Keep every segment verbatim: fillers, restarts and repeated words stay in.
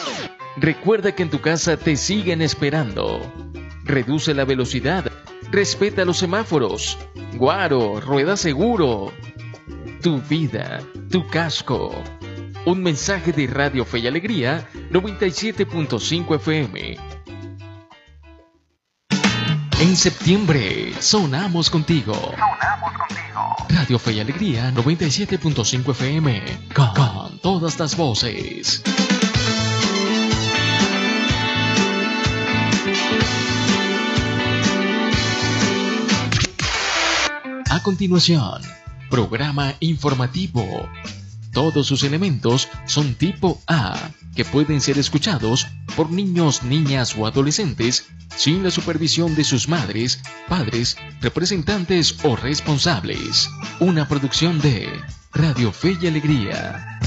Recuerda que en tu casa te siguen esperando. Reduce la velocidad, respeta los semáforos. Guaro, rueda seguro. Tu vida, tu casco. Un mensaje de Radio Fe y Alegría noventa y siete punto cinco F M. En septiembre, sonamos contigo. Sonamos contigo. Radio Fe y Alegría noventa y siete punto cinco F M. Con, con todas las voces. A continuación, programa informativo. Todos sus elementos son tipo A, que pueden ser escuchados por niños, niñas o adolescentes sin la supervisión de sus madres, padres, representantes o responsables. Una producción de Radio Fe y Alegría.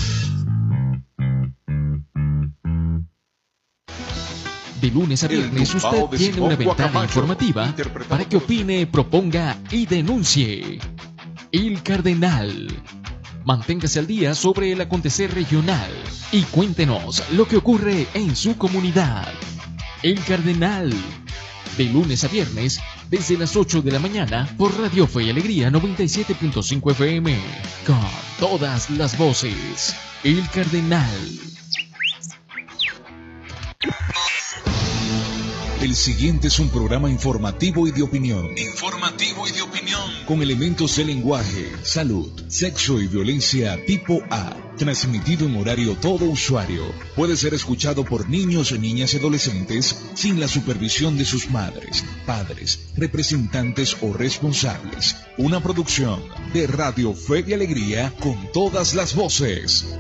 De lunes a viernes usted tiene una ventana informativa para que opine, proponga y denuncie. El Cardenal. Manténgase al día sobre el acontecer regional y cuéntenos lo que ocurre en su comunidad. El Cardenal. De lunes a viernes, desde las ocho de la mañana, por Radio Fe y Alegría noventa y siete punto cinco F M. Con todas las voces. El Cardenal. El siguiente es un programa informativo y de opinión. Informativo y de opinión. Con elementos de lenguaje, salud, sexo y violencia tipo A. Transmitido en horario todo usuario. Puede ser escuchado por niños, niñas y adolescentes sin la supervisión de sus madres, padres, representantes o responsables. Una producción de Radio Fe y Alegría con todas las voces.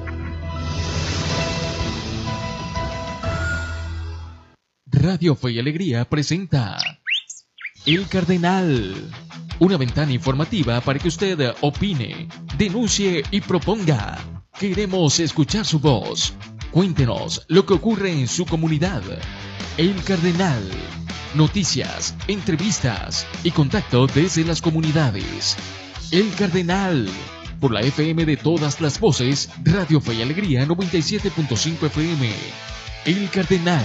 Radio Fe y Alegría presenta El Cardenal, una ventana informativa para que usted opine, denuncie y proponga. Queremos escuchar su voz. Cuéntenos lo que ocurre en su comunidad. El Cardenal, noticias, entrevistas y contacto desde las comunidades. El Cardenal, por la F M de todas las voces, Radio Fe y Alegría noventa y siete punto cinco F M. El Cardenal.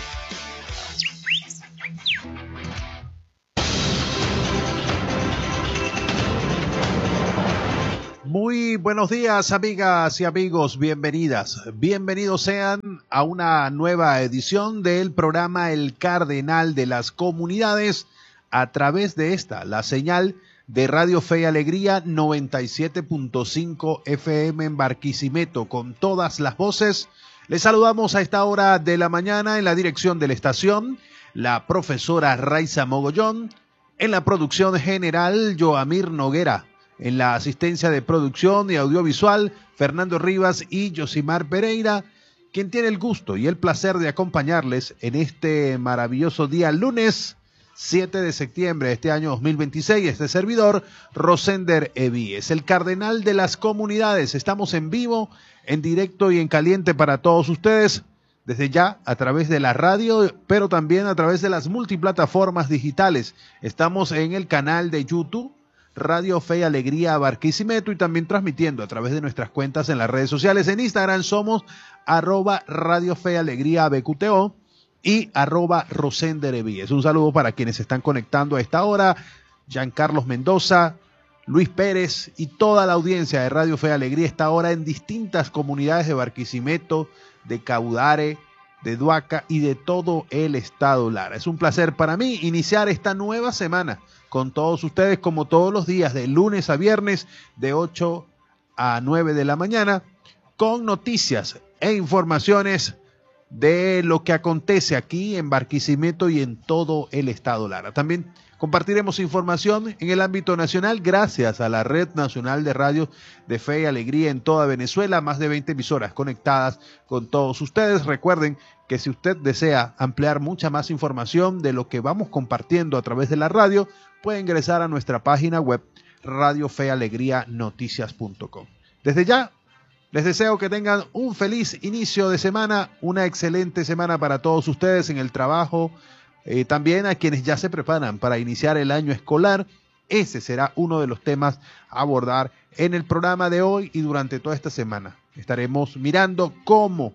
Muy buenos días, amigas y amigos, bienvenidas, bienvenidos sean a una nueva edición del programa El Cardenal de las Comunidades a través de esta, la señal de Radio Fe y Alegría noventa y siete punto cinco F M en Barquisimeto con todas las voces. Les saludamos a esta hora de la mañana en la dirección de la estación, la profesora Raiza Mogollón, en la producción general Joamir Noguera. En la asistencia de producción y audiovisual, Fernando Rivas y Yosimar Pereira, quien tiene el gusto y el placer de acompañarles en este maravilloso día lunes siete de septiembre de este año dos mil veintiséis. Este servidor, Rosender Evíes, el Cardenal de las Comunidades. Estamos en vivo, en directo y en caliente para todos ustedes, desde ya a través de la radio, pero también a través de las multiplataformas digitales. Estamos en el canal de YouTube, Radio Fe y Alegría Barquisimeto, y también transmitiendo a través de nuestras cuentas en las redes sociales. En Instagram somos arroba Radio Fe y Alegría B Q T O y arroba Rosender Evíes. Un saludo para quienes se están conectando a esta hora, Giancarlos Mendoza, Luis Pérez y toda la audiencia de Radio Fe y Alegría esta hora en distintas comunidades de Barquisimeto, de Caudare, de Duaca y de todo el estado Lara. Es un placer para mí iniciar esta nueva semana con todos ustedes, como todos los días, de lunes a viernes, de ocho a nueve de la mañana, con noticias e informaciones de lo que acontece aquí en Barquisimeto y en todo el estado Lara. También compartiremos información en el ámbito nacional gracias a la Red Nacional de Radios de Fe y Alegría en toda Venezuela, más de veinte emisoras conectadas con todos ustedes. Recuerden que si usted desea ampliar mucha más información de lo que vamos compartiendo a través de la radio, puede ingresar a nuestra página web radio fe alegría noticias punto com. Desde ya, les deseo que tengan un feliz inicio de semana, una excelente semana para todos ustedes en el trabajo, eh, también a quienes ya se preparan para iniciar el año escolar. Ese será uno de los temas a abordar en el programa de hoy y durante toda esta semana. Estaremos mirando cómo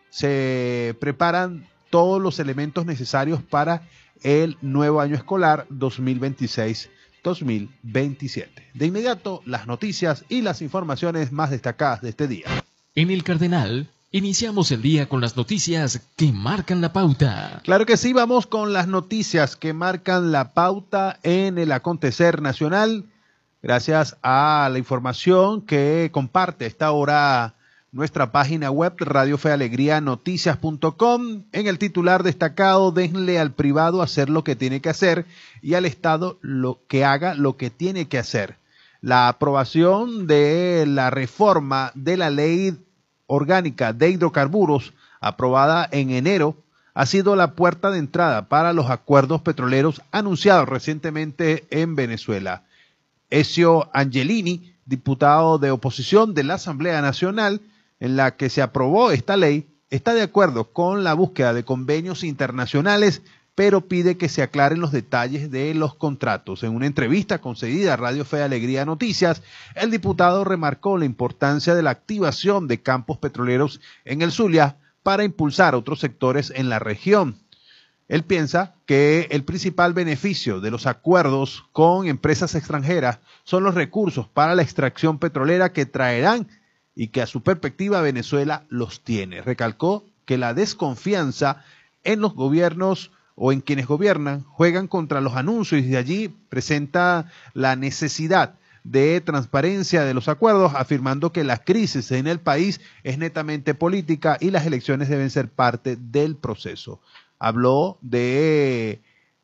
se preparan todos los elementos necesarios para el nuevo año escolar dos mil veintiséis dos mil veintisiete. De inmediato, las noticias y las informaciones más destacadas de este día. En el Cardenal, iniciamos el día con las noticias que marcan la pauta. Claro que sí, vamos con las noticias que marcan la pauta en el acontecer nacional. Gracias a la información que comparte a esta hora nuestra página web radio fe alegría noticias punto com. En el titular destacado, déjenle al privado hacer lo que tiene que hacer y al Estado lo que haga lo que tiene que hacer. La aprobación de la reforma de la ley orgánica de hidrocarburos aprobada en enero ha sido la puerta de entrada para los acuerdos petroleros anunciados recientemente en Venezuela. Ezio Angelini, diputado de oposición de la Asamblea Nacional, en la que se aprobó esta ley, está de acuerdo con la búsqueda de convenios internacionales, pero pide que se aclaren los detalles de los contratos. En una entrevista concedida a Radio Fe Alegría Noticias, el diputado remarcó la importancia de la activación de campos petroleros en el Zulia para impulsar otros sectores en la región. Él piensa que el principal beneficio de los acuerdos con empresas extranjeras son los recursos para la extracción petrolera que traerán y que a su perspectiva Venezuela los tiene. Recalcó que la desconfianza en los gobiernos o en quienes gobiernan juegan contra los anuncios y de allí presenta la necesidad de transparencia de los acuerdos, afirmando que la crisis en el país es netamente política y las elecciones deben ser parte del proceso. Habló de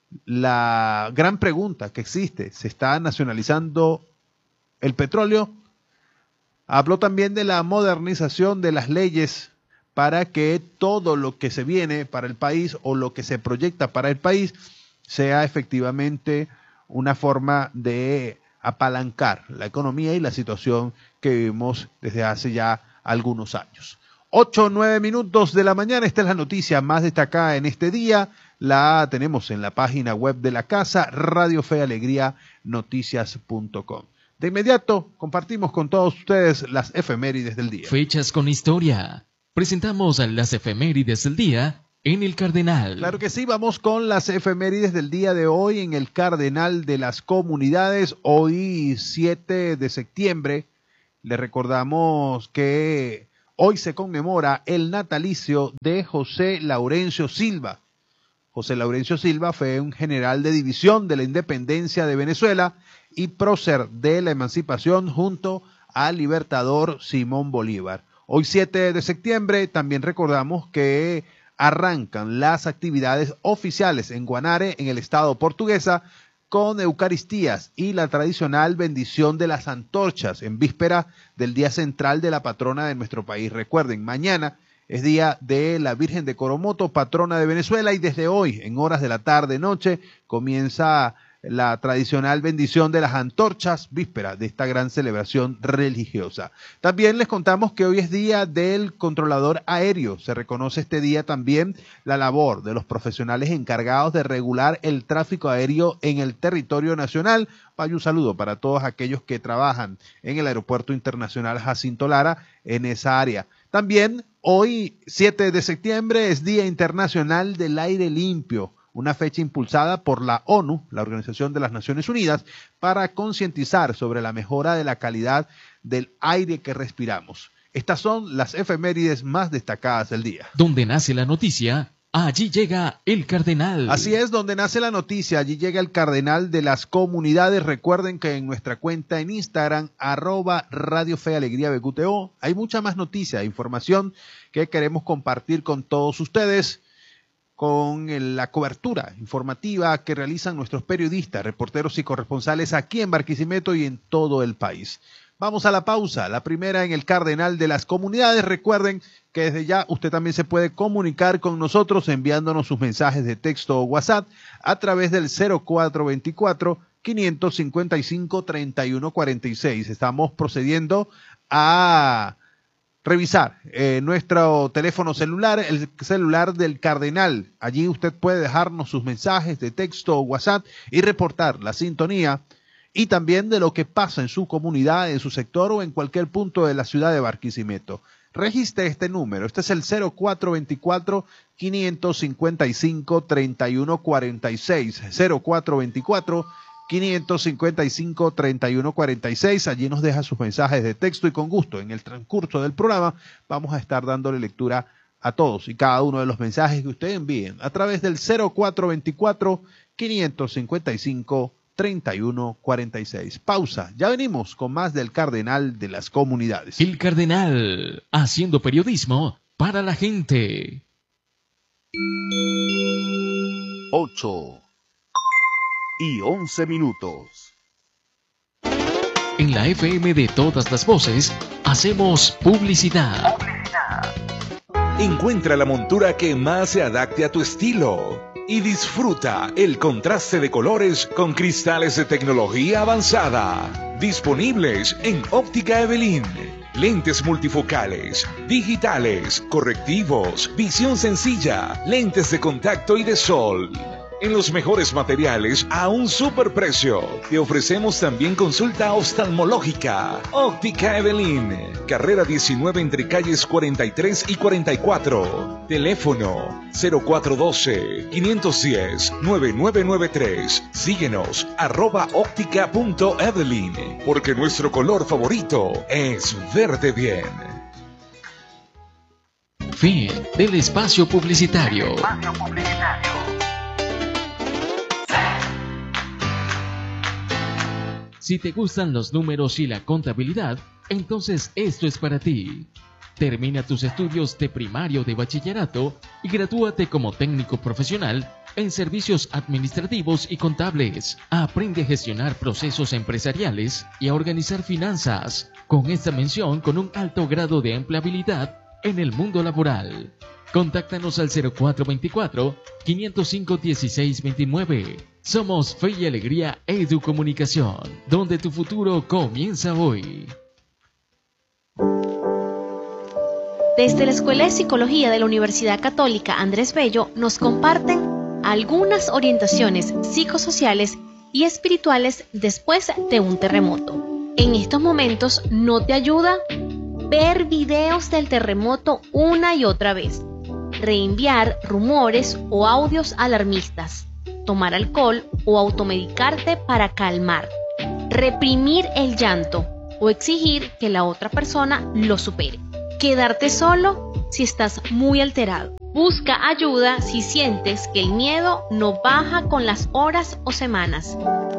la gran pregunta que existe, ¿se está nacionalizando el petróleo? Habló también de la modernización de las leyes para que todo lo que se viene para el país o lo que se proyecta para el país sea efectivamente una forma de apalancar la economía y la situación que vivimos desde hace ya algunos años. Ocho o nueve minutos de la mañana, esta es la noticia más destacada en este día, la tenemos en la página web de la casa, radio fe alegría noticias punto com. De inmediato compartimos con todos ustedes las efemérides del día. Fechas con historia. Presentamos las efemérides del día en el Cardenal. Claro que sí, vamos con las efemérides del día de hoy en el Cardenal de las Comunidades. Hoy siete de septiembre, le recordamos que hoy se conmemora el natalicio de José Laurencio Silva. José Laurencio Silva fue un general de división de la independencia de Venezuela y prócer de la emancipación junto al libertador Simón Bolívar. Hoy siete de septiembre también recordamos que arrancan las actividades oficiales en Guanare, en el estado portuguesa, con eucaristías y la tradicional bendición de las antorchas en víspera del día central de la patrona de nuestro país. Recuerden, mañana es día de la Virgen de Coromoto, patrona de Venezuela, y desde hoy, en horas de la tarde-noche, comienza la tradicional bendición de las antorchas, víspera de esta gran celebración religiosa. También les contamos que hoy es día del controlador aéreo. Se reconoce este día también la labor de los profesionales encargados de regular el tráfico aéreo en el territorio nacional. Vaya un saludo para todos aquellos que trabajan en el Aeropuerto Internacional Jacinto Lara en esa área. También hoy, siete de septiembre, es Día Internacional del Aire Limpio, una fecha impulsada por la ONU, la Organización de las Naciones Unidas, para concientizar sobre la mejora de la calidad del aire que respiramos. Estas son las efemérides más destacadas del día. Donde nace la noticia, allí llega el Cardenal. Así es, donde nace la noticia, allí llega el Cardenal de las Comunidades. Recuerden que en nuestra cuenta en Instagram, arroba Radio Fe Alegría B Q T O, hay mucha más noticia e información que queremos compartir con todos ustedes, con la cobertura informativa que realizan nuestros periodistas, reporteros y corresponsales aquí en Barquisimeto y en todo el país. Vamos a la pausa, la primera en el Cardenal de las Comunidades. Recuerden que desde ya usted también se puede comunicar con nosotros enviándonos sus mensajes de texto o WhatsApp a través del cero cuatro veinticuatro, quinientos cincuenta y cinco, treinta y uno cuarenta y seis. Estamos procediendo a revisar eh, nuestro teléfono celular, el celular del Cardenal. Allí usted puede dejarnos sus mensajes de texto o WhatsApp y reportar la sintonía y también de lo que pasa en su comunidad, en su sector o en cualquier punto de la ciudad de Barquisimeto. registre este número. Este es el cero cuatro veinticuatro, quinientos cincuenta y cinco, treinta y uno cuarenta y seis. cero cuatro veinticuatro, quinientos cincuenta y cinco, treinta y uno cuarenta y seis. Allí nos deja sus mensajes de texto y con gusto en el transcurso del programa vamos a estar dándole lectura a todos y cada uno de los mensajes que ustedes envíen a través del cero cuatro veinticuatro, quinientos cincuenta y cinco, treinta y uno cuarenta y seis. Pausa, ya venimos con más del Cardenal de las Comunidades. El Cardenal, haciendo periodismo para la gente. ocho y once minutos. En la F M de todas las voces, hacemos publicidad. Encuentra la montura que más se adapte a tu estilo y disfruta el contraste de colores con cristales de tecnología avanzada. Disponibles en Óptica Evelyn. Lentes multifocales, digitales, correctivos, visión sencilla, lentes de contacto y de sol. En los mejores materiales a un superprecio. Te ofrecemos también consulta oftalmológica. Óptica Evelyn. Carrera diecinueve entre calles cuarenta y tres y cuarenta y cuatro. Teléfono cero cuatro uno dos, cinco uno cero, nueve nueve nueve tres. Síguenos arroba óptica punto evelyn. Porque nuestro color favorito es verde bien. Fin del espacio publicitario. Espacio publicitario. Si te gustan los números y la contabilidad, entonces esto es para ti. Termina tus estudios de primario o de bachillerato y gradúate como técnico profesional en servicios administrativos y contables. Aprende a gestionar procesos empresariales y a organizar finanzas, con esta mención con un alto grado de empleabilidad en el mundo laboral. Contáctanos al cero cuatro veinticuatro, quinientos cinco, dieciséis veintinueve. Somos Fe y Alegría Educomunicación, donde tu futuro comienza hoy. Desde la Escuela de Psicología de la Universidad Católica Andrés Bello nos comparten algunas orientaciones psicosociales y espirituales después de un terremoto. En estos momentos no te ayuda ver videos del terremoto una y otra vez, reenviar rumores o audios alarmistas, tomar alcohol o automedicarte para calmar, reprimir el llanto o exigir que la otra persona lo supere. Quedarte solo si estás muy alterado. Busca ayuda si sientes que el miedo no baja con las horas o semanas.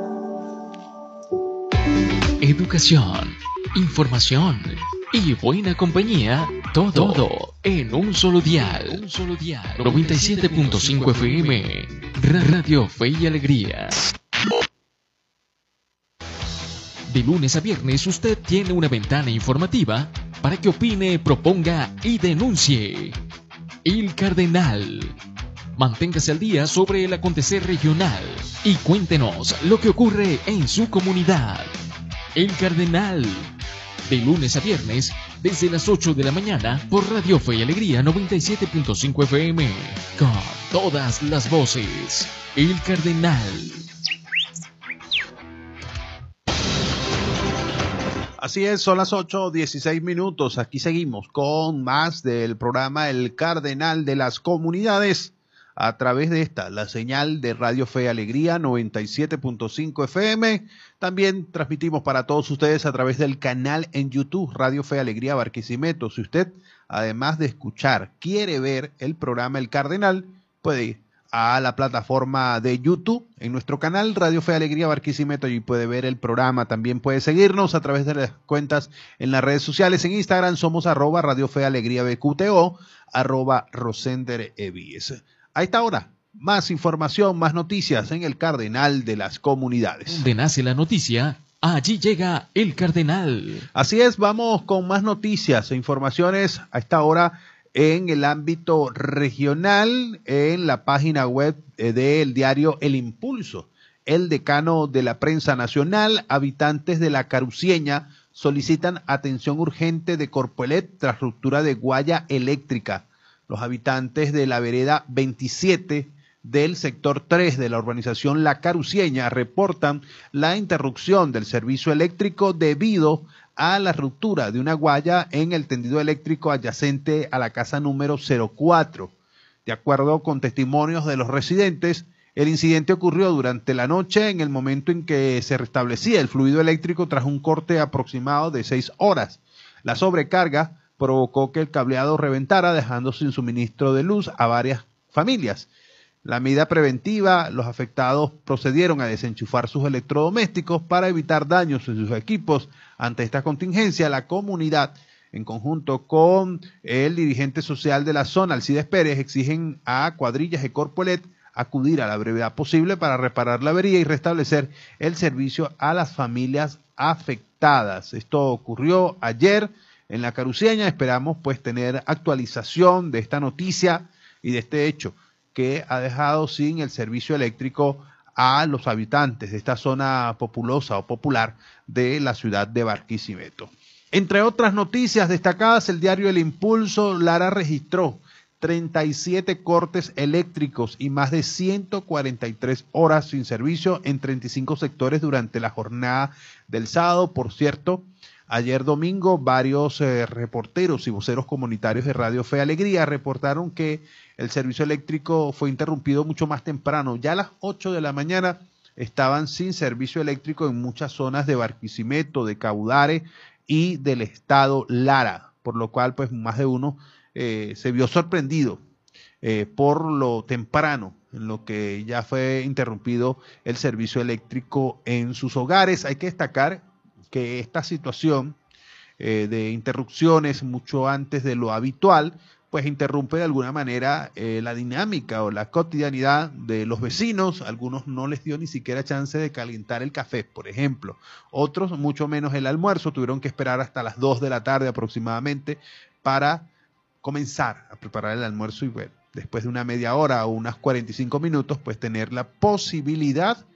Educación, información y buena compañía, todo, todo en un solo dial. Un solo dial. noventa y siete punto cinco F M, Radio Fe y Alegría. De lunes a viernes usted tiene una ventana informativa para que opine, proponga y denuncie. El Cardenal. Manténgase al día sobre el acontecer regional y cuéntenos lo que ocurre en su comunidad. El Cardenal. De lunes a viernes, desde las ocho de la mañana, por Radio Fe y Alegría noventa y siete punto cinco F M, con todas las voces. El Cardenal. Así es, son las ocho dieciséis minutos. Aquí seguimos con más del programa El Cardenal de las Comunidades a través de esta, la señal de Radio Fe y Alegría noventa y siete punto cinco F M. También transmitimos para todos ustedes a través del canal en YouTube Radio Fe y Alegría Barquisimeto. Si usted, además de escuchar, quiere ver el programa El Cardenal, puede ir a la plataforma de YouTube en nuestro canal Radio Fe y Alegría Barquisimeto y puede ver el programa. También puede seguirnos a través de las cuentas en las redes sociales. En Instagram somos arroba Radio Fe y Alegría B Q T O, arroba Rosender Evies. A esta hora, más información, más noticias en el Cardenal de las Comunidades. Donde nace la noticia, allí llega el Cardenal. Así es, vamos con más noticias e informaciones a esta hora en el ámbito regional, en la página web del diario El Impulso. El decano de la prensa nacional, habitantes de la Caruceña, solicitan atención urgente de Corpoelec tras ruptura de guaya eléctrica. Los habitantes de la vereda veintisiete del sector tres de la urbanización La Caruceña reportan la interrupción del servicio eléctrico debido a la ruptura de una guaya en el tendido eléctrico adyacente a la casa número cero cuatro. De acuerdo con testimonios de los residentes, el incidente ocurrió durante la noche en el momento en que se restablecía el fluido eléctrico tras un corte aproximado de seis horas. La sobrecarga provocó que el cableado reventara, dejando sin suministro de luz a varias familias. La medida preventiva, los afectados procedieron a desenchufar sus electrodomésticos para evitar daños en sus equipos. Ante esta contingencia, la comunidad, en conjunto con el dirigente social de la zona, Alcides Pérez, exigen a Cuadrillas de Corpolet acudir a la brevedad posible para reparar la avería y restablecer el servicio a las familias afectadas. Esto ocurrió ayer en La Caruceña. Esperamos pues tener actualización de esta noticia y de este hecho que ha dejado sin el servicio eléctrico a los habitantes de esta zona populosa o popular de la ciudad de Barquisimeto. Entre otras noticias destacadas, el diario El Impulso, Lara registró treinta y siete cortes eléctricos y más de ciento cuarenta y tres horas sin servicio en treinta y cinco sectores durante la jornada del sábado. Por cierto, ayer domingo varios eh, reporteros y voceros comunitarios de Radio Fe y Alegría reportaron que el servicio eléctrico fue interrumpido mucho más temprano. Ya a las ocho de la mañana estaban sin servicio eléctrico en muchas zonas de Barquisimeto, de Caudare y del estado Lara, por lo cual pues más de uno Eh, se vio sorprendido eh, por lo temprano en lo que ya fue interrumpido el servicio eléctrico en sus hogares. Hay que destacar que esta situación eh, de interrupciones mucho antes de lo habitual, pues interrumpe de alguna manera eh, la dinámica o la cotidianidad de los vecinos. Algunos no les dio ni siquiera chance de calentar el café, por ejemplo. Otros, mucho menos el almuerzo, tuvieron que esperar hasta las dos de la tarde aproximadamente para comenzar a preparar el almuerzo y bueno, después de una media hora o unas cuarenta y cinco minutos, pues tener la posibilidad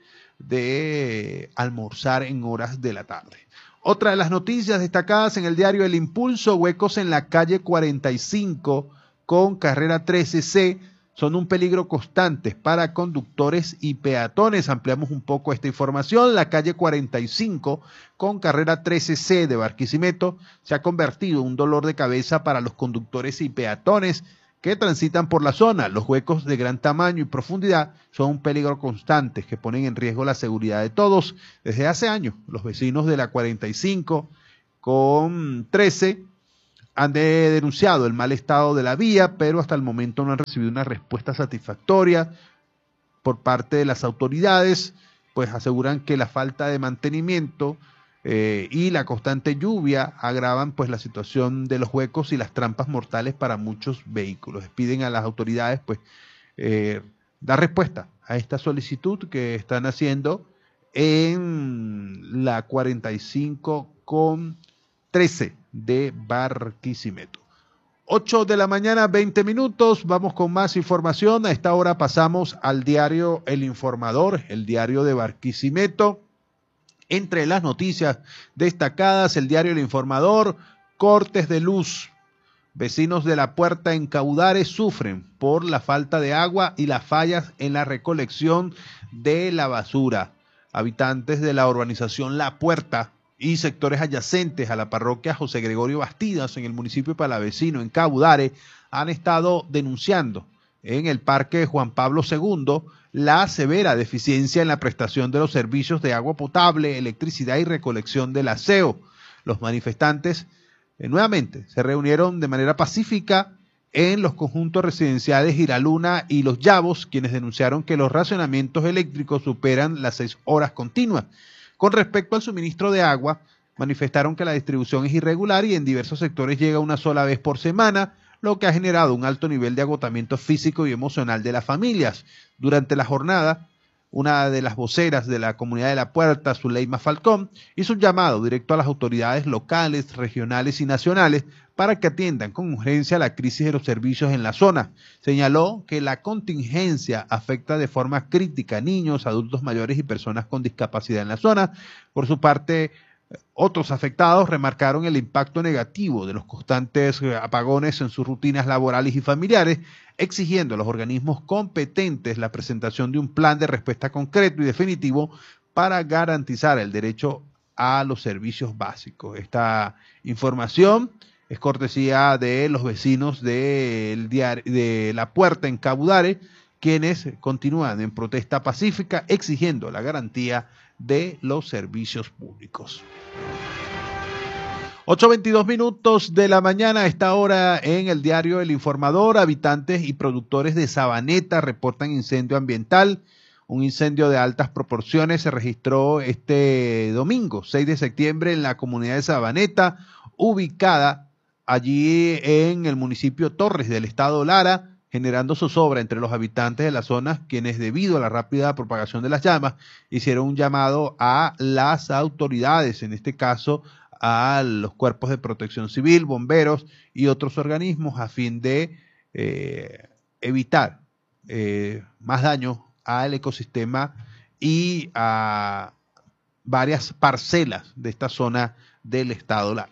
de almorzar en horas de la tarde. Otra de las noticias destacadas en el diario El Impulso, huecos en la calle cuarenta y cinco con carrera trece C son un peligro constante para conductores y peatones. Ampliamos un poco esta información. La calle cuarenta y cinco con carrera trece C de Barquisimeto se ha convertido en un dolor de cabeza para los conductores y peatones que transitan por la zona. Los huecos de gran tamaño y profundidad son un peligro constante que ponen en riesgo la seguridad de todos. Desde hace años, los vecinos de la cuarenta y cinco con trece han de denunciado el mal estado de la vía, pero hasta el momento no han recibido una respuesta satisfactoria por parte de las autoridades, pues aseguran que la falta de mantenimiento eh, y la constante lluvia agravan pues la situación de los huecos y las trampas mortales para muchos vehículos. Piden a las autoridades pues eh, dar respuesta a esta solicitud que están haciendo en la cuarenta y cinco con trece de Barquisimeto. ocho de la mañana, veinte minutos. Vamos con más información. A esta hora pasamos al diario El Informador, el diario de Barquisimeto. Entre las noticias destacadas, el diario El Informador, cortes de luz. Vecinos de La Puerta en Caudare sufren por la falta de agua y las fallas en la recolección de la basura. Habitantes de la urbanización La Puerta y sectores adyacentes a la parroquia José Gregorio Bastidas en el municipio palavecino, en Caudare, han estado denunciando en el Parque Juan Pablo segundo la severa deficiencia en la prestación de los servicios de agua potable, electricidad y recolección del aseo. Los manifestantes eh, nuevamente se reunieron de manera pacífica en los conjuntos residenciales Giraluna y Los Llavos, quienes denunciaron que los racionamientos eléctricos superan las seis horas continuas. Con respecto al suministro de agua, manifestaron que la distribución es irregular y en diversos sectores llega una sola vez por semana, lo que ha generado un alto nivel de agotamiento físico y emocional de las familias. Durante la jornada, una de las voceras de la comunidad de La Puerta, Zuleima Falcón, hizo un llamado directo a las autoridades locales, regionales y nacionales para que atiendan con urgencia la crisis de los servicios en la zona. Señaló que la contingencia afecta de forma crítica a niños, adultos mayores y personas con discapacidad en la zona. Por su parte, otros afectados remarcaron el impacto negativo de los constantes apagones en sus rutinas laborales y familiares, exigiendo a los organismos competentes la presentación de un plan de respuesta concreto y definitivo para garantizar el derecho a los servicios básicos. Esta información es cortesía de los vecinos del diario, de La Puerta en Cabudare, quienes continúan en protesta pacífica exigiendo la garantía de los servicios públicos. ocho veintidós minutos de la mañana, a esta hora en el diario El Informador, habitantes y productores de Sabaneta reportan incendio ambiental. Un incendio de altas proporciones se registró este domingo, seis de septiembre, en la comunidad de Sabaneta, ubicada allí en el municipio Torres del estado Lara, generando zozobra entre los habitantes de la zona, quienes debido a la rápida propagación de las llamas hicieron un llamado a las autoridades, en este caso a los cuerpos de protección civil, bomberos y otros organismos, a fin de eh, evitar eh, más daño al ecosistema y a varias parcelas de esta zona del estado Lara.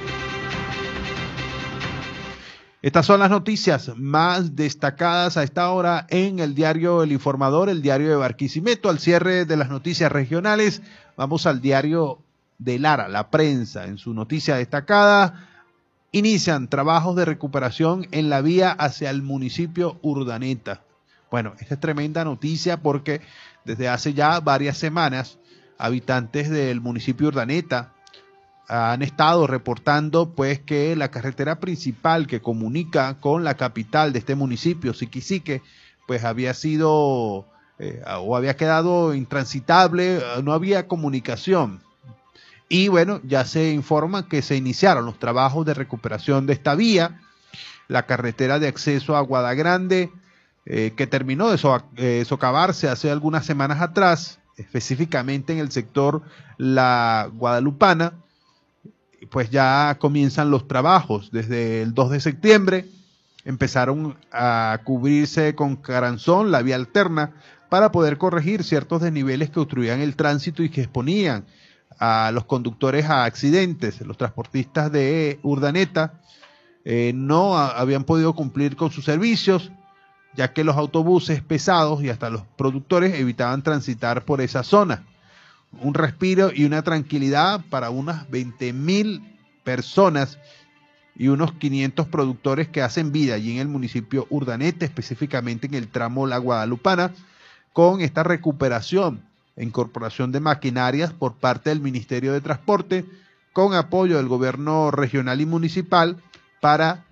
Estas son las noticias más destacadas a esta hora en el diario El Informador, el diario de Barquisimeto. Al cierre de las noticias regionales, vamos al diario de Lara, La Prensa. En su noticia destacada, inician trabajos de recuperación en la vía hacia el municipio Urdaneta. Bueno, esta es tremenda noticia porque desde hace ya varias semanas, habitantes del municipio Urdaneta han estado reportando pues que la carretera principal que comunica con la capital de este municipio, Siquisique, pues había sido eh, o había quedado intransitable, no había comunicación. Y bueno, ya se informa que se iniciaron los trabajos de recuperación de esta vía, la carretera de acceso a Guadagrande, eh, que terminó de so eh, socavarse hace algunas semanas atrás, específicamente en el sector La Guadalupana. Pues ya comienzan los trabajos desde el dos de septiembre, empezaron a cubrirse con caranzón la vía alterna para poder corregir ciertos desniveles que obstruían el tránsito y que exponían a los conductores a accidentes. Los transportistas de Urdaneta eh, no a, habían podido cumplir con sus servicios, ya que los autobuses pesados y hasta los productores evitaban transitar por esa zona. Un respiro y una tranquilidad para unas veinte mil personas y unos quinientos productores que hacen vida allí en el municipio Urdaneta, específicamente en el tramo La Guadalupana, con esta recuperación e incorporación de maquinarias por parte del Ministerio de Transporte, con apoyo del gobierno regional y municipal para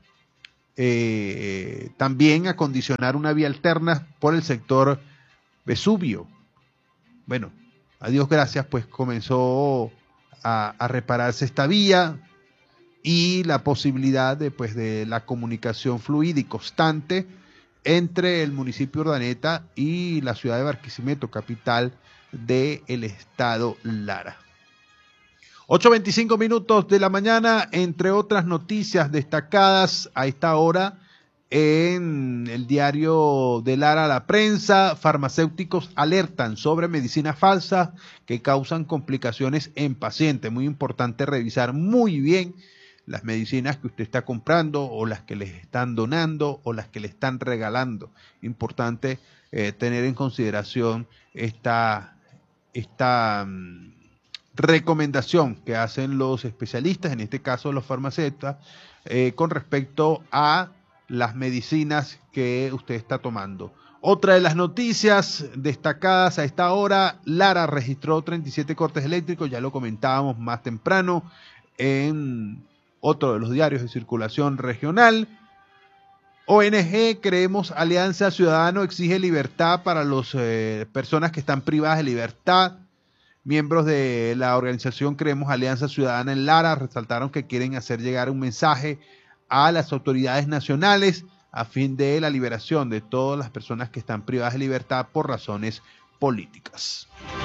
eh, también acondicionar una vía alterna por el sector Vesubio. Bueno, a Dios gracias, pues comenzó a, a repararse esta vía y la posibilidad de, pues, de la comunicación fluida y constante entre el municipio Urdaneta y la ciudad de Barquisimeto, capital del estado Lara. ocho veinticinco minutos de la mañana, entre otras noticias destacadas a esta hora en el diario de Lara, La Prensa, farmacéuticos alertan sobre medicinas falsas que causan complicaciones en pacientes. Muy importante revisar muy bien las medicinas que usted está comprando o las que les están donando o las que le están regalando. Importante eh, tener en consideración esta, esta um, recomendación que hacen los especialistas, en este caso los farmacéuticos, eh, con respecto a las medicinas que usted está tomando. Otra de las noticias destacadas a esta hora, Lara registró treinta y siete cortes eléctricos, ya lo comentábamos más temprano en otro de los diarios de circulación regional. O N G Creemos Alianza Ciudadano exige libertad para las eh, personas que están privadas de libertad. Miembros de la organización Creemos Alianza Ciudadana en Lara resaltaron que quieren hacer llegar un mensaje a las autoridades nacionales a fin de la liberación de todas las personas que están privadas de libertad por razones políticas.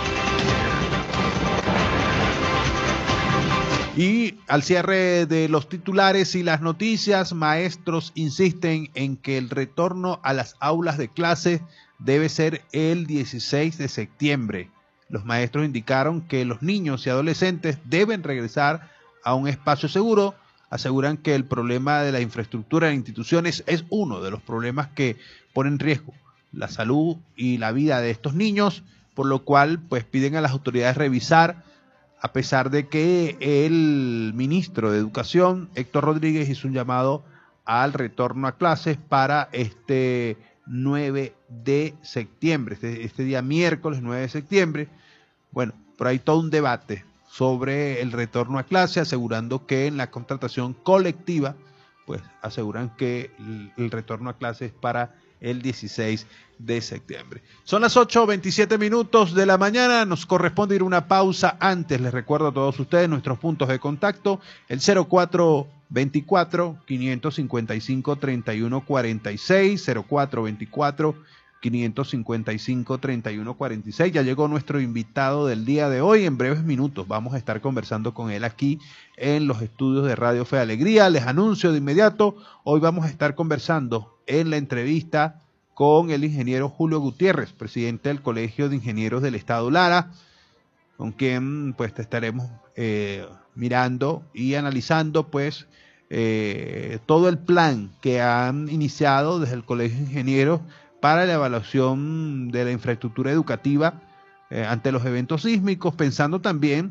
Y al cierre de los titulares y las noticias, maestros insisten en que el retorno a las aulas de clase debe ser el dieciséis de septiembre. Los maestros indicaron que los niños y adolescentes deben regresar a un espacio seguro. Aseguran que el problema de la infraestructura en instituciones es uno de los problemas que pone en riesgo la salud y la vida de estos niños, por lo cual pues piden a las autoridades revisar a pesar de que el ministro de Educación, Héctor Rodríguez, hizo un llamado al retorno a clases para este nueve de septiembre, este, este día miércoles nueve de septiembre. Bueno, por ahí todo un debate sobre el retorno a clase, asegurando que en la contratación colectiva, pues aseguran que el, el retorno a clase es para el dieciséis de septiembre. Son las ocho veintisiete minutos de la mañana, nos corresponde ir a una pausa. Antes les recuerdo a todos ustedes nuestros puntos de contacto, el cero cuatro veinticuatro, quinientos cincuenta y cinco, treinta y uno cuarenta y seis, cero cuatro veinticuatro, quinientos cincuenta y cinco, treinta y uno cuarenta y seis. Ya llegó nuestro invitado del día de hoy. En breves minutos vamos a estar conversando con él aquí en los estudios de Radio Fe y Alegría. Les anuncio de inmediato, hoy vamos a estar conversando en la entrevista con el ingeniero Julio Gutiérrez, presidente del Colegio de Ingenieros del Estado Lara, con quien pues te estaremos eh, mirando y analizando pues eh, todo el plan que han iniciado desde el Colegio de Ingenieros para la evaluación de la infraestructura educativa eh, ante los eventos sísmicos, pensando también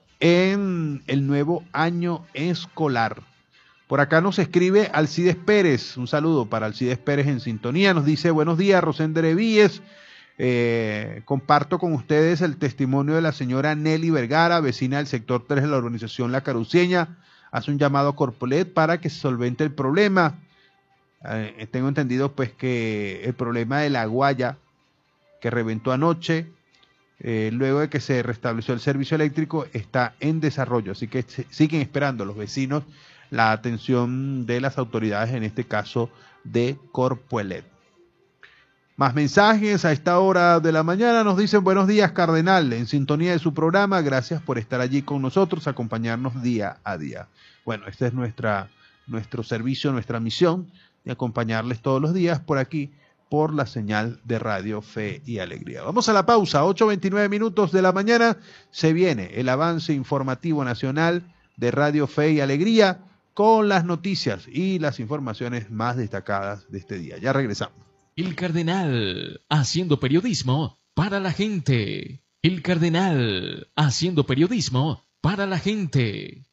en el nuevo año escolar. Por acá nos escribe Alcides Pérez, un saludo para Alcides Pérez en sintonía, nos dice: buenos días, Rosender Víez, eh, comparto con ustedes el testimonio de la señora Nelly Vergara, vecina del sector tres de la urbanización La Caruceña, hace un llamado a Corpolet para que se solvente el problema. Eh, tengo entendido pues que el problema de la guaya que reventó anoche, eh, luego de que se restableció el servicio eléctrico, está en desarrollo, así que se, siguen esperando los vecinos la atención de las autoridades, en este caso de Corpoelet. Más mensajes a esta hora de la mañana, nos dicen: buenos días, Cardenal, en sintonía de su programa, gracias por estar allí con nosotros, acompañarnos día a día. Bueno, este es nuestra, nuestro servicio, nuestra misión, de acompañarles todos los días por aquí, por la señal de Radio Fe y Alegría. Vamos a la pausa, ocho veintinueve minutos de la mañana, se viene el avance informativo nacional de Radio Fe y Alegría, con las noticias y las informaciones más destacadas de este día. Ya regresamos. El Cardenal, haciendo periodismo para la gente. El Cardenal, haciendo periodismo para la gente.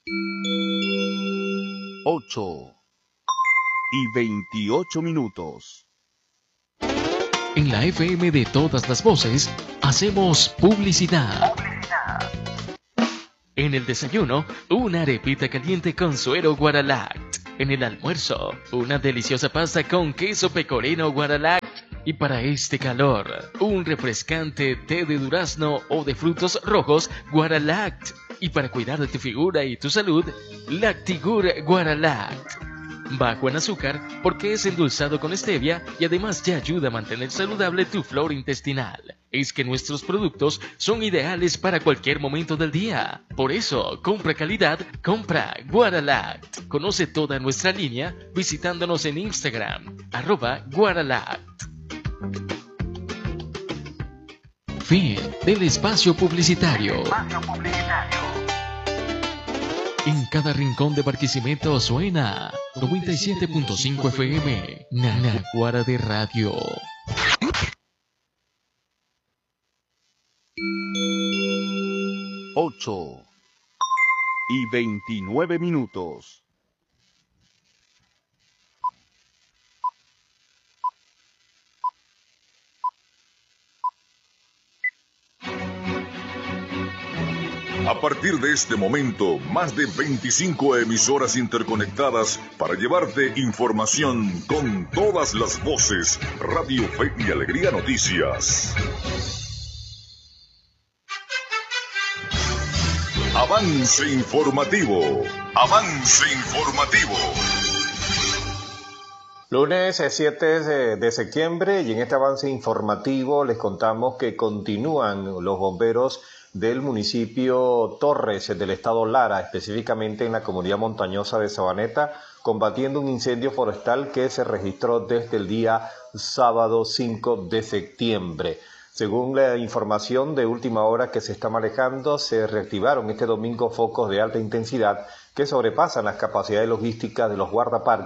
ocho y veintiocho minutos. En la F M de todas las voces, hacemos publicidad. En el desayuno, una arepita caliente con suero Guaralact. En el almuerzo, una deliciosa pasta con queso pecorino Guaralact. Y para este calor, un refrescante té de durazno o de frutos rojos Guaralact. Y para cuidar de tu figura y tu salud, Lactigur Guaralact. Bajo en azúcar porque es endulzado con stevia y además te ayuda a mantener saludable tu flora intestinal. Es que nuestros productos son ideales para cualquier momento del día. Por eso, compra calidad, compra Guaralact. Conoce toda nuestra línea visitándonos en Instagram, arroba Guaralact. Fin del espacio publicitario. Espacio publicitario. En cada rincón de Barquisimeto suena noventa y siete punto cinco F M, Naguara de Radio. ocho y veintinueve minutos. A partir de este momento, más de veinticinco emisoras interconectadas para llevarte información con todas las voces. Radio Fe y Alegría Noticias. Avance informativo. Avance informativo. Lunes siete de septiembre y en este avance informativo les contamos que continúan los bomberos del municipio Torres del estado Lara, específicamente en la comunidad montañosa de Sabaneta, combatiendo un incendio forestal que se registró desde el día sábado cinco de septiembre. Según la información de última hora que se está manejando, se reactivaron este domingo focos de alta intensidad que sobrepasan las capacidades logísticas de los guardaparques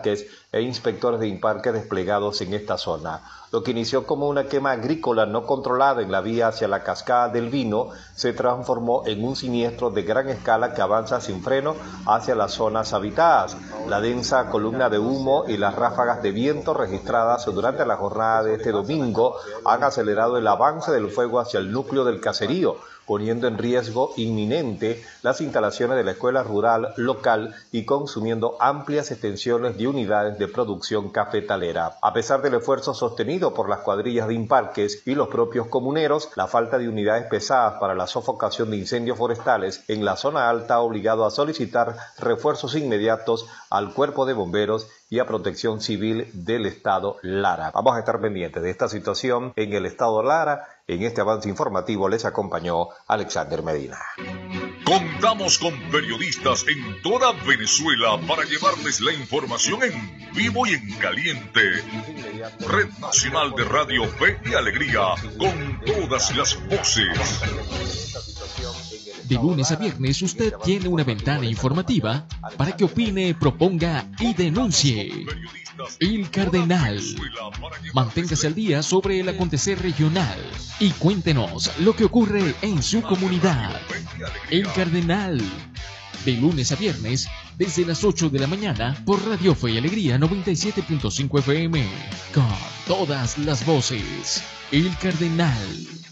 e inspectores de Imparque desplegados en esta zona. Lo que inició como una quema agrícola no controlada en la vía hacia la cascada del Vino se transformó en un siniestro de gran escala que avanza sin freno hacia las zonas habitadas. La densa columna de humo y las ráfagas de viento registradas durante la jornada de este domingo han acelerado el avance del fuego hacia el núcleo del caserío, poniendo en riesgo inminente las instalaciones de la escuela rural local y consumiendo amplias extensiones de unidades de producción cafetalera. A pesar del esfuerzo sostenido por las cuadrillas de Imparques y los propios comuneros, la falta de unidades pesadas para la sofocación de incendios forestales en la zona alta ha obligado a solicitar refuerzos inmediatos al Cuerpo de Bomberos y a Protección Civil del Estado Lara. Vamos a estar pendientes de esta situación en el Estado Lara. En este avance informativo les acompañó Alexander Medina. Contamos con periodistas en toda Venezuela para llevarles la información en vivo y en caliente. Red Nacional de Radio Fe y Alegría, con todas las voces. De lunes a viernes usted tiene una ventana informativa para que opine, proponga y denuncie. El Cardenal. Manténgase al día sobre el acontecer regional y cuéntenos lo que ocurre en su comunidad. El Cardenal. De lunes a viernes, desde las ocho de la mañana, por Radio Fe y Alegría noventa y siete punto cinco F M. Con todas las voces. El Cardenal.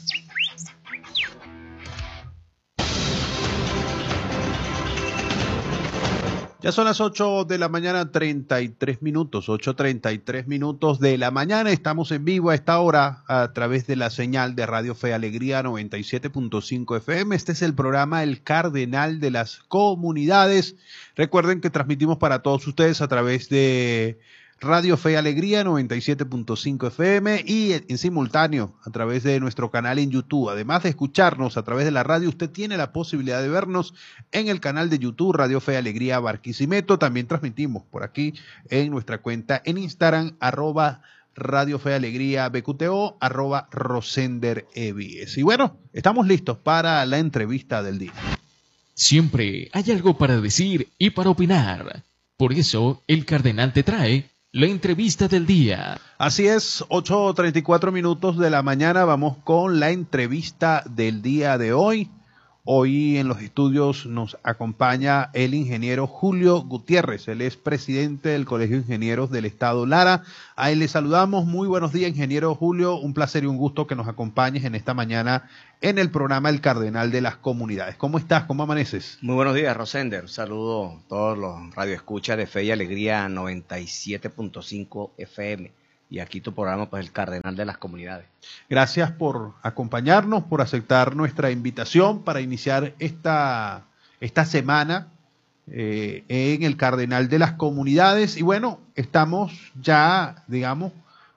Ya son las ocho de la mañana, treinta y tres minutos, ocho treinta y tres minutos de la mañana. Estamos en vivo a esta hora a través de la señal de Radio Fe y Alegría noventa y siete punto cinco F M. Este es el programa El Cardenal de las Comunidades. Recuerden que transmitimos para todos ustedes a través de Radio Fe y Alegría noventa y siete punto cinco F M y en simultáneo a través de nuestro canal en YouTube. Además de escucharnos a través de la radio, usted tiene la posibilidad de vernos en el canal de YouTube Radio Fe y Alegría Barquisimeto. También transmitimos por aquí en nuestra cuenta en Instagram, arroba Radio Fe y Alegría B Q T O, arroba Rosender Evies. Y bueno, estamos listos para la entrevista del día. Siempre hay algo para decir y para opinar. Por eso, el Cardenal te trae la entrevista del día. Así es, ocho treinta y cuatro minutos de la mañana. Vamos con la entrevista del día de hoy. Hoy en los estudios nos acompaña el ingeniero Julio Gutiérrez. Él es presidente del Colegio de Ingenieros del Estado Lara. A él le saludamos. Muy buenos días, ingeniero Julio. Un placer y un gusto que nos acompañes en esta mañana en el programa El Cardenal de las Comunidades. ¿Cómo estás? ¿Cómo amaneces? Muy buenos días, Rosender. Saludo a todos los radioescuchas de Fe y Alegría noventa y siete punto cinco F M. Y aquí tu programa, pues, El Cardenal de las Comunidades. Gracias por acompañarnos, por aceptar nuestra invitación para iniciar esta, esta semana eh, en El Cardenal de las Comunidades. Y bueno, estamos ya, digamos,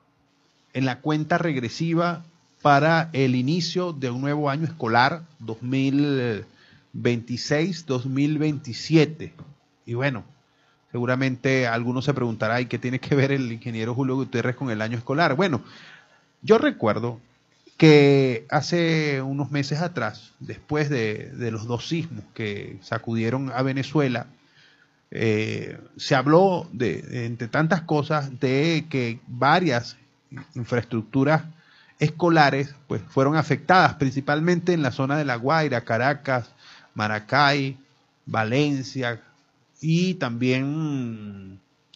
en la cuenta regresiva para el inicio de un nuevo año escolar dos mil veintiséis dos mil veintisiete. Y bueno, seguramente algunos se preguntará, ¿y qué tiene que ver el ingeniero Julio Gutiérrez con el año escolar? Bueno, yo recuerdo que hace unos meses atrás, después de, de los dos sismos que sacudieron a Venezuela, eh, se habló, de, de, entre tantas cosas, de que varias infraestructuras escolares pues, fueron afectadas, principalmente en la zona de La Guaira, Caracas, Maracay, Valencia, y también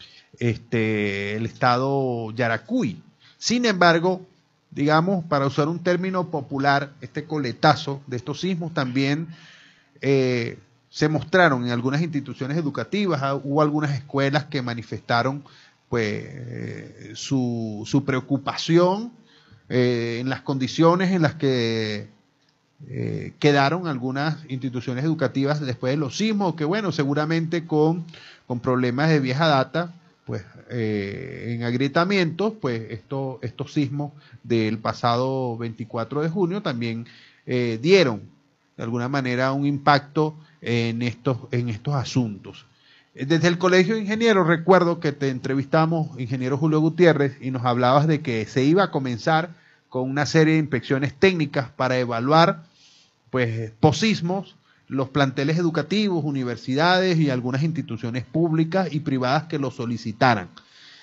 este, el estado Yaracuy. Sin embargo, digamos, para usar un término popular, este coletazo de estos sismos también eh, se mostraron en algunas instituciones educativas. Hubo algunas escuelas que manifestaron pues, eh, su, su preocupación eh, en las condiciones en las que Eh, quedaron algunas instituciones educativas después de los sismos, que bueno, seguramente con, con problemas de vieja data, pues eh, en agrietamientos, pues esto, estos sismos del pasado veinticuatro de junio también eh, dieron de alguna manera un impacto en estos, en estos asuntos. Desde el Colegio de Ingenieros recuerdo que te entrevistamos, ingeniero Julio Gutiérrez, y nos hablabas de que se iba a comenzar con una serie de inspecciones técnicas para evaluar pues posismos, los planteles educativos, universidades y algunas instituciones públicas y privadas que lo solicitaran.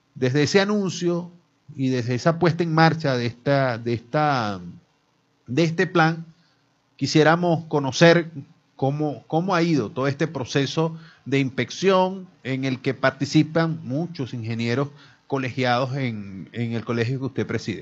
desde ese anuncio y desde esa puesta en marcha de esta, de esta, de este plan, quisiéramos conocer cómo, cómo ha ido todo este proceso de inspección en el que participan muchos ingenieros colegiados en, en el colegio que usted preside.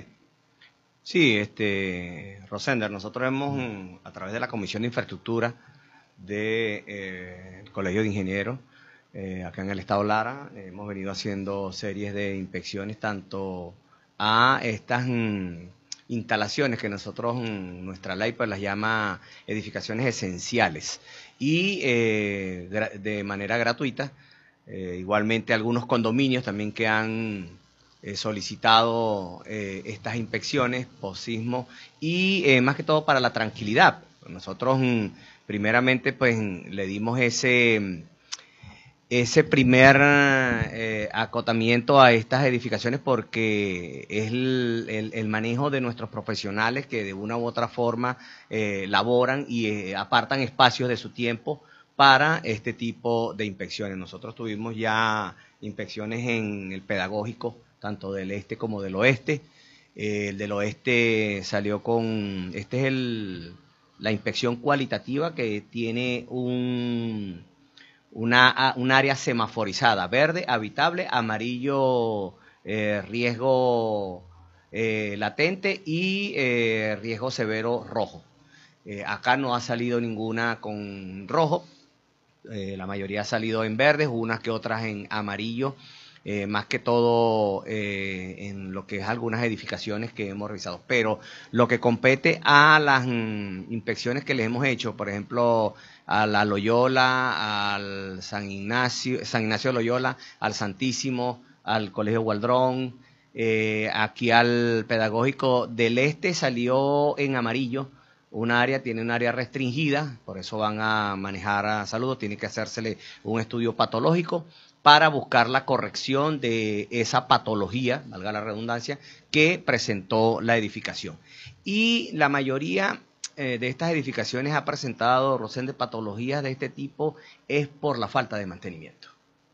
Sí, este, Rosender, nosotros hemos, a través de la Comisión de Infraestructura del de, eh, Colegio de Ingenieros, eh, acá en el Estado Lara, eh, hemos venido haciendo series de inspecciones tanto a estas mm, instalaciones que nosotros, mm, nuestra ley pues las llama edificaciones esenciales, y eh, de manera gratuita, eh, igualmente algunos condominios también que han eh, solicitado eh, estas inspecciones post-sismo, y eh, más que todo para la tranquilidad. Nosotros mm, primeramente pues le dimos ese... ese primer eh, acotamiento a estas edificaciones porque es el, el, el manejo de nuestros profesionales que de una u otra forma eh, laboran y eh, apartan espacios de su tiempo para este tipo de inspecciones. Nosotros tuvimos ya inspecciones en el pedagógico, tanto del este como del oeste. Eh, el del oeste salió con, este es el, la inspección cualitativa que tiene un... Una, un área semaforizada, verde, habitable, amarillo, eh, riesgo eh, latente y eh, riesgo severo rojo. Eh, acá no ha salido ninguna con rojo, eh, la mayoría ha salido en verdes, unas que otras en amarillo, eh, más que todo eh, en lo que es algunas edificaciones que hemos revisado. Pero lo que compete a las mm, inspecciones que les hemos hecho, por ejemplo, a la Loyola, al San Ignacio, San Ignacio Loyola, al Santísimo, al Colegio Gualdrón, eh, aquí al Pedagógico del Este salió en amarillo, un área, tiene un área restringida, por eso van a manejar a salud, tiene que hacérsele un estudio patológico para buscar la corrección de esa patología, valga la redundancia, que presentó la edificación. Y la mayoría eh, de estas edificaciones ha presentado, Rosén, de patologías de este tipo, es por la falta de mantenimiento.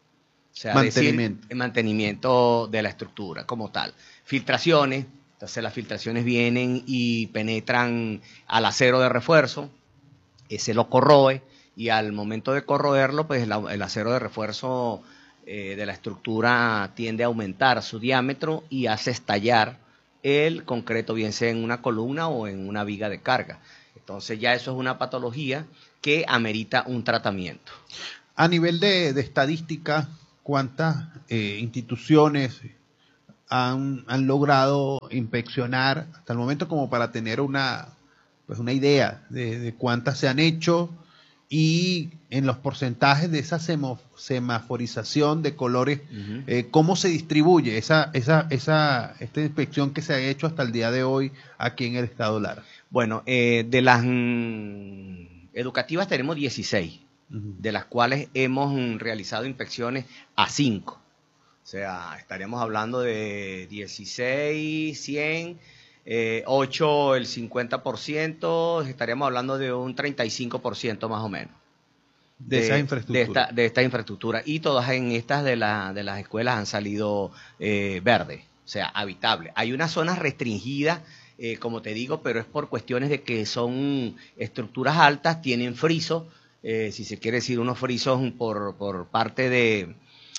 O sea, mantenimiento. Decir, mantenimiento de la estructura como tal. Filtraciones, entonces las filtraciones vienen y penetran al acero de refuerzo, ese lo corroe, y al momento de corroerlo, pues el, el acero de refuerzo eh, de la estructura tiende a aumentar su diámetro y hace estallar el concreto, bien sea en una columna o en una viga de carga. Entonces ya eso es una patología que amerita un tratamiento. A nivel de, de estadística, ¿cuántas eh, instituciones han, han logrado inspeccionar hasta el momento, como para tener una, pues una idea de, de cuántas se han hecho, y en los porcentajes de esa semo, semaforización de colores, uh-huh. eh, cómo se distribuye esa, esa, esa esta inspección que se ha hecho hasta el día de hoy aquí en el estado Lara? Bueno, eh, de las mm, educativas tenemos dieciséis, uh-huh. de las cuales hemos mm, realizado inspecciones a cinco. O sea, estaríamos hablando de dieciséis, cien, eh, ocho el cincuenta por ciento, estaríamos hablando de un treinta y cinco por ciento más o menos. De, de esa infraestructura. De esta, de esta infraestructura. Y todas en estas de, la, de las escuelas han salido eh, verdes, o sea, habitables. Hay unas zonas restringidas, eh, como te digo, pero es por cuestiones de que son estructuras altas, tienen frisos, eh, si se quiere decir unos frisos por, por parte de...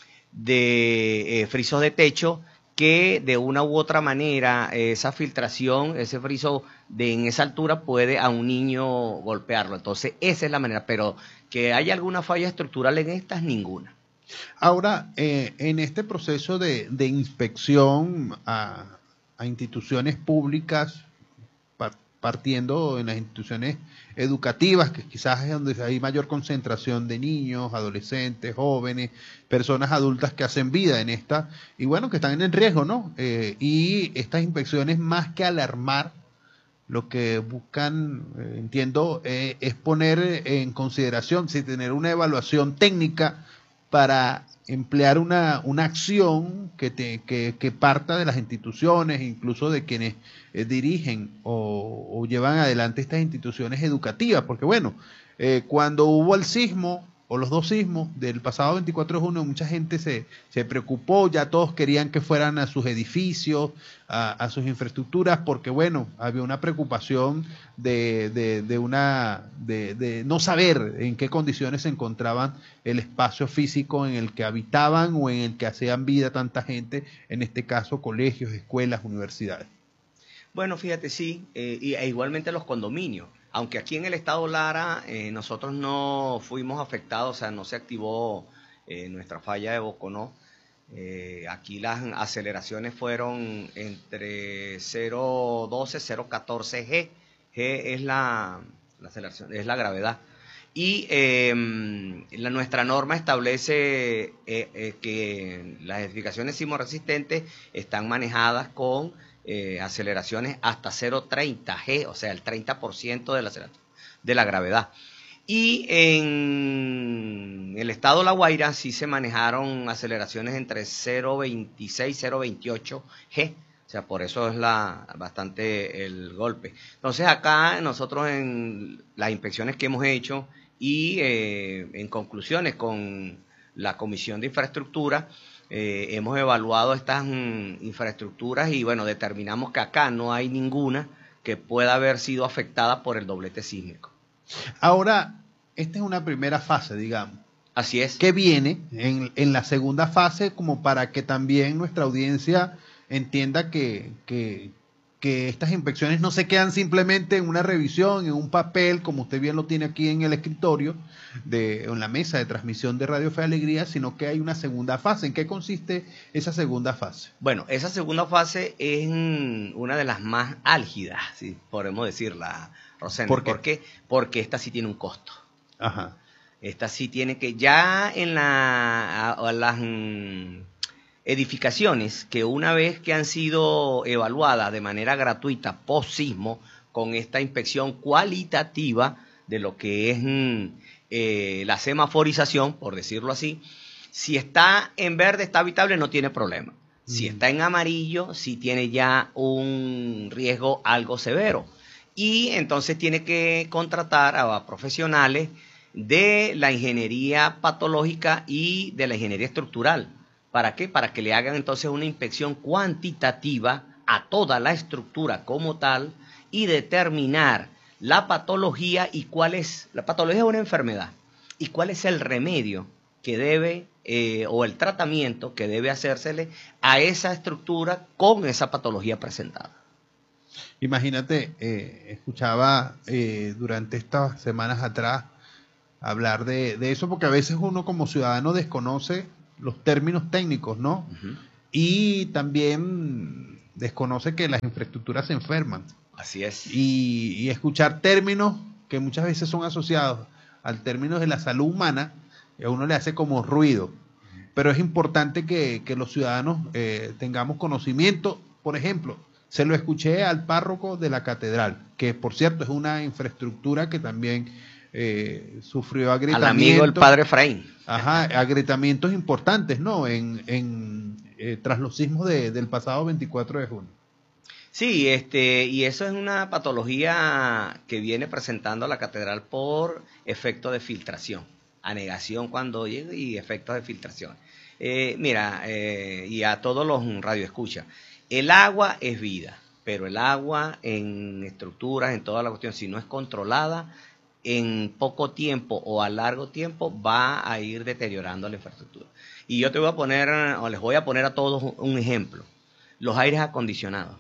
de eh, frisos de techo, que de una u otra manera esa filtración, ese friso de en esa altura puede a un niño golpearlo. Entonces esa es la manera, pero que haya alguna falla estructural en estas, ninguna. Ahora, eh, en este proceso de, de inspección a, a instituciones públicas, partiendo en las instituciones educativas, que quizás es donde hay mayor concentración de niños, adolescentes, jóvenes, personas adultas que hacen vida en esta, y bueno, que están en riesgo, ¿no? Eh, y estas inspecciones, más que alarmar, lo que buscan, eh, entiendo, eh, es poner en consideración, si tener una evaluación técnica para emplear una, una acción que, te, que, que parta de las instituciones, incluso de quienes eh, dirigen o, o llevan adelante estas instituciones educativas, porque bueno, eh, cuando hubo el sismo, o los dos sismos del pasado veinticuatro de junio, mucha gente se, se preocupó, ya todos querían que fueran a sus edificios, a, a sus infraestructuras, porque bueno, había una preocupación de, de, de, una, de, de no saber en qué condiciones se encontraban el espacio físico en el que habitaban o en el que hacían vida tanta gente, en este caso colegios, escuelas, universidades. Bueno, fíjate, sí, eh, y, e igualmente los condominios. Aunque aquí en el estado Lara eh, nosotros no fuimos afectados, o sea, no se activó eh, nuestra falla de Boconó. Eh, aquí las aceleraciones fueron entre cero punto doce, cero punto catorce G. G es la, la aceleración, es la gravedad. Y eh, la, nuestra norma establece eh, eh, que las edificaciones sismoresistentes están manejadas con Eh, aceleraciones hasta cero punto treinta G, o sea, el treinta por ciento de la, de la gravedad. Y en el estado La Guaira sí se manejaron aceleraciones entre cero punto veintiséis, cero punto veintiocho G, o sea, por eso es la, bastante el golpe. Entonces acá nosotros en las inspecciones que hemos hecho y eh, en conclusiones con la Comisión de Infraestructura, Eh, hemos evaluado estas mm, infraestructuras y bueno, determinamos que acá no hay ninguna que pueda haber sido afectada por el doblete sísmico. Ahora, esta es una primera fase, digamos. Así es. ¿Qué viene en, en la segunda fase como para que también nuestra audiencia entienda que, que, que estas inspecciones no se quedan simplemente en una revisión, en un papel, como usted bien lo tiene aquí en el escritorio, de, en la mesa de transmisión de Radio Fe y Alegría, sino que hay una segunda fase? ¿En qué consiste esa segunda fase? Bueno, esa segunda fase es una de las más álgidas, si podemos decirla, Rosendo. ¿Por qué? ¿Por qué? Porque esta sí tiene un costo. Ajá. Esta sí tiene que, ya en la, a, a las mm, edificaciones que una vez que han sido evaluadas de manera gratuita post sismo, con esta inspección cualitativa de lo que es mm, eh, la semaforización, por decirlo así, si está en verde, está habitable, no tiene problema. Si está en amarillo, sí tiene ya un riesgo algo severo. Y entonces tiene que contratar a profesionales de la ingeniería patológica y de la ingeniería estructural. ¿Para qué? Para que le hagan entonces una inspección cuantitativa a toda la estructura como tal y determinar la patología y cuál es, la patología es una enfermedad, y cuál es el remedio que debe, eh, o el tratamiento que debe hacérsele a esa estructura con esa patología presentada. Imagínate, eh, escuchaba eh, durante estas semanas atrás hablar de, de eso, porque a veces uno como ciudadano desconoce los términos técnicos, ¿no? Uh-huh. Y también desconoce que las infraestructuras se enferman. Así es. Y, y escuchar términos que muchas veces son asociados al término de la salud humana, a uno le hace como ruido. Pero es importante que, que los ciudadanos eh, tengamos conocimiento. Por ejemplo, se lo escuché al párroco de la catedral, que por cierto es una infraestructura que también eh, sufrió agrietamientos. Al amigo el padre Efraín. Ajá, agrietamientos importantes, ¿no? En, en eh, tras los sismos de, del pasado veinticuatro de junio. Sí, este, y eso es una patología que viene presentando la catedral por efecto de filtración, anegación cuando llega y efectos de filtración. Eh, mira, eh, y a todos los radioescuchas, el agua es vida, pero el agua en estructuras, en toda la cuestión, si no es controlada, en poco tiempo o a largo tiempo va a ir deteriorando la infraestructura. Y yo te voy a poner, o les voy a poner a todos un ejemplo, los aires acondicionados.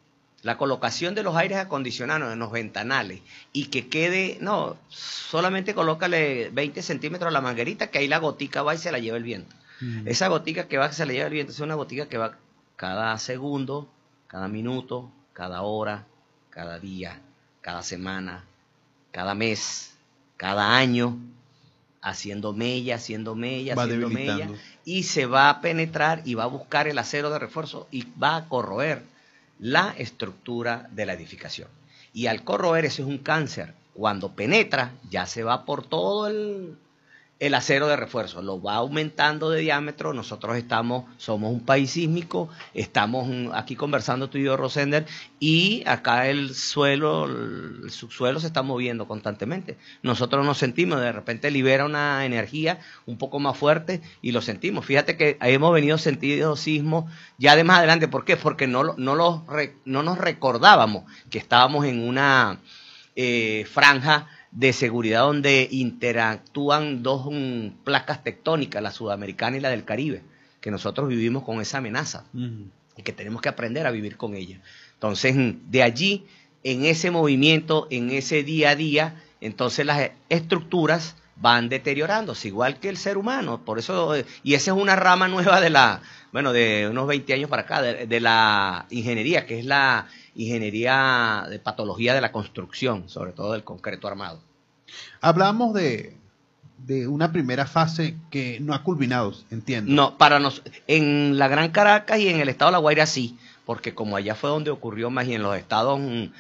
La colocación de los aires acondicionados en los ventanales y que quede, no, solamente colócale veinte centímetros a la manguerita, que ahí la gotica va y se la lleva el viento. Mm. Esa gotica que va, que se la lleva el viento, es una gotica que va cada segundo, cada minuto, cada hora, cada día, cada semana, cada mes, cada año, haciendo mella, haciendo mella, va haciendo debilitando. mella, y se va a penetrar y va a buscar el acero de refuerzo y va a corroer la estructura de la edificación. Y al corroer, eso es un cáncer. Cuando penetra, ya se va por todo el, el acero de refuerzo, lo va aumentando de diámetro. Nosotros estamos, somos un país sísmico, estamos aquí conversando tú y yo, Rosender, y acá el suelo, el subsuelo se está moviendo constantemente. Nosotros nos sentimos, de repente libera una energía un poco más fuerte y lo sentimos. Fíjate que hemos venido sentido sismos ya de más adelante. ¿Por qué? Porque no, no, los, no nos recordábamos que estábamos en una eh, franja de seguridad donde interactúan dos um, placas tectónicas, la sudamericana y la del Caribe, que nosotros vivimos con esa amenaza uh-huh. y que tenemos que aprender a vivir con ella. Entonces, de allí, en ese movimiento, en ese día a día, entonces las estructuras van deteriorándose, igual que el ser humano. Por eso, y esa es una rama nueva de la, bueno, de unos veinte años para acá, de, de la ingeniería, que es la ingeniería de patología de la construcción, sobre todo del concreto armado. Hablamos de, de una primera fase que no ha culminado, entiendo. No, para nos, en la Gran Caracas y en el estado de La Guaira sí, porque como allá fue donde ocurrió más, y en los estados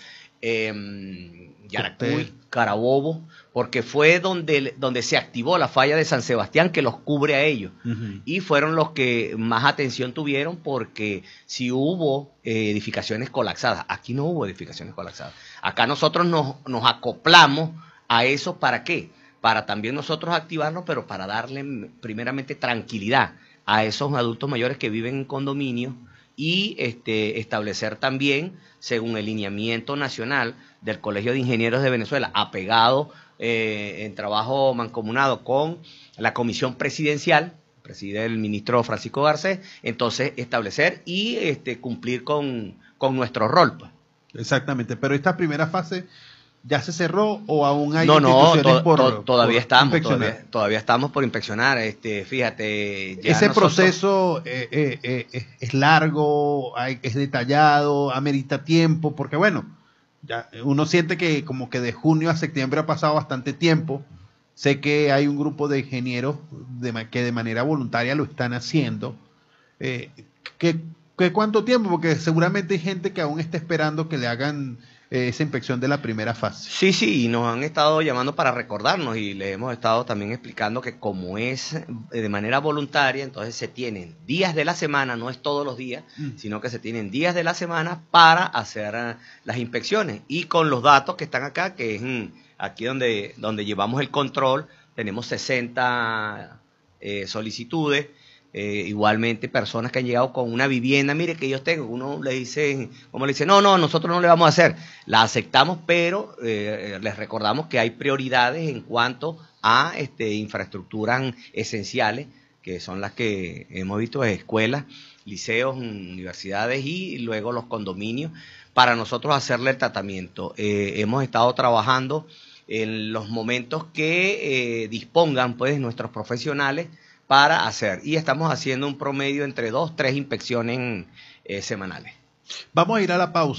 eh, Yaracuy, Carabobo, porque fue donde, donde se activó la falla de San Sebastián, que los cubre a ellos. Uh-huh. Y fueron los que más atención tuvieron, porque si hubo eh, edificaciones colapsadas, aquí no hubo edificaciones colapsadas. Acá nosotros nos, nos acoplamos a eso, ¿para qué? Para también nosotros activarnos, pero para darle primeramente tranquilidad a esos adultos mayores que viven en condominios, y este, establecer también, según el lineamiento nacional del Colegio de Ingenieros de Venezuela, apegado eh, en trabajo mancomunado con la comisión presidencial, preside el ministro Francisco Garcés, entonces establecer y este, cumplir con, con nuestro rol. Pues. Exactamente, pero esta primera fase ¿ya se cerró o aún hay no, instituciones no, to, por, to, todavía por estamos, todavía, todavía estamos por inspeccionar, este, fíjate. Ya ese nosotros... proceso eh, eh, eh, es largo, hay, es detallado, amerita tiempo, porque bueno, ya uno siente que como que de junio a septiembre ha pasado bastante tiempo. Sé que hay un grupo de ingenieros de, que de manera voluntaria lo están haciendo. Eh, ¿qué, qué cuánto tiempo? Porque seguramente hay gente que aún está esperando que le hagan esa inspección de la primera fase. Sí, sí, y nos han estado llamando para recordarnos, y le hemos estado también explicando que como es de manera voluntaria, entonces se tienen días de la semana, no es todos los días, mm. sino que se tienen días de la semana para hacer uh, las inspecciones, y con los datos que están acá, que es mm, aquí donde, donde llevamos el control, tenemos sesenta eh, solicitudes. Eh, igualmente personas que han llegado con una vivienda, mire que yo tengo, uno le dice, como le dice, no, no, nosotros no le vamos a hacer, la aceptamos, pero eh, les recordamos que hay prioridades en cuanto a este, infraestructuras esenciales, que son las que hemos visto, escuelas, liceos, universidades y luego los condominios, para nosotros hacerle el tratamiento. Eh, hemos estado trabajando en los momentos que eh, dispongan pues nuestros profesionales para hacer, y estamos haciendo un promedio entre dos, tres inspecciones eh, semanales. Vamos a ir a la pausa.